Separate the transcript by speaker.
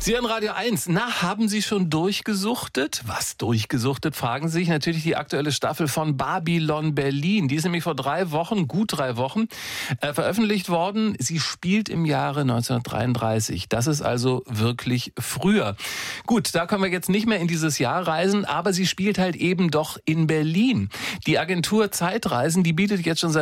Speaker 1: Sie hören Radio 1. Na, haben Sie schon durchgesuchtet? Was durchgesuchtet, fragen Sie sich. Natürlich die aktuelle Staffel von Babylon Berlin. Die ist nämlich vor gut 3 Wochen, veröffentlicht worden. Sie spielt im Jahre 1933. Das ist also wirklich früher. Gut, da können wir jetzt nicht mehr in dieses Jahr reisen, aber sie spielt halt eben doch in Berlin. Die Agentur Zeitreisen, die bietet jetzt schon seit